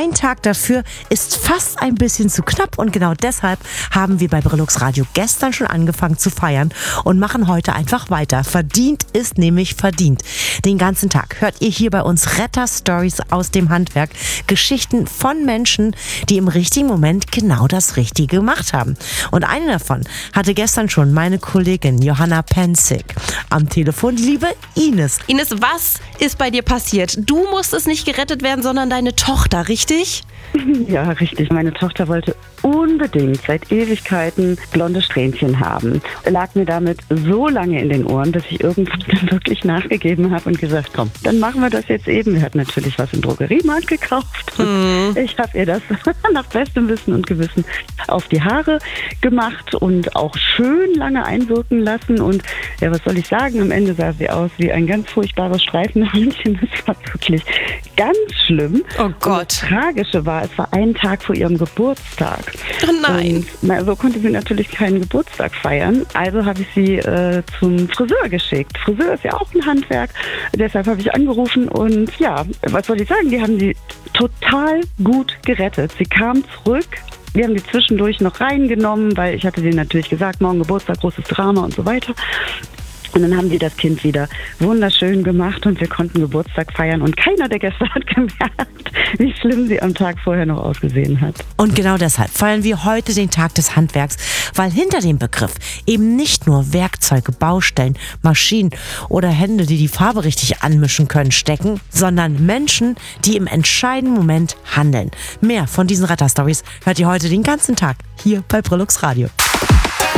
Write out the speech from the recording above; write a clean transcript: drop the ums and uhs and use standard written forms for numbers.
ein Tag dafür ist fast ein bisschen zu knapp und genau deshalb haben wir bei Brillux Radio gestern schon angefangen zu feiern und machen heute einfach weiter. Verdient ist nämlich verdient. Den ganzen Tag hört ihr hier bei uns Retter-Stories aus dem Handwerk. Geschichten von Menschen, die im richtigen Moment genau das Richtige gemacht haben. Und eine davon hatte gestern schon meine Kollegin Johanna Penzig am Telefon. Liebe Ines. Ines, was ist bei dir passiert? Du musstest nicht gerettet werden, sondern deine Tochter, richtig? Ja, richtig. Meine Tochter wollte unbedingt seit Ewigkeiten blonde Strähnchen haben. Lag mir damit so lange in den Ohren, dass ich irgendwann dann wirklich nachgegeben habe und gesagt, komm, dann machen wir das jetzt eben. Wir hatten natürlich was im Drogeriemarkt gekauft. Ich habe ihr das nach bestem Wissen und Gewissen auf die Haare gemacht und auch schön lange einwirken lassen. Und ja, was soll ich sagen? Am Ende sah sie aus wie ein ganz furchtbares Streifenhörnchen. Das war wirklich ganz schlimm. Oh Gott. Und das Tragische war, es war ein Tag vor ihrem Geburtstag. Oh nein. Und so konnte sie natürlich keinen Geburtstag feiern. Also habe ich sie zum Friseur geschickt. Friseur ist ja auch ein Handwerk. Deshalb habe ich angerufen und ja, was soll ich sagen? Die haben sie total gut gerettet. Sie kam zurück. Wir haben die zwischendurch noch reingenommen, weil ich hatte denen natürlich gesagt, morgen Geburtstag, großes Drama und so weiter. Und dann haben die das Kind wieder wunderschön gemacht und wir konnten Geburtstag feiern. Und keiner der Gäste hat gemerkt, wie schlimm sie am Tag vorher noch ausgesehen hat. Und genau deshalb feiern wir heute den Tag des Handwerks, weil hinter dem Begriff eben nicht nur Werkzeuge, Baustellen, Maschinen oder Hände, die die Farbe richtig anmischen können, stecken, sondern Menschen, die im entscheidenden Moment handeln. Mehr von diesen Retter-Stories hört ihr heute den ganzen Tag hier bei Brillux Radio.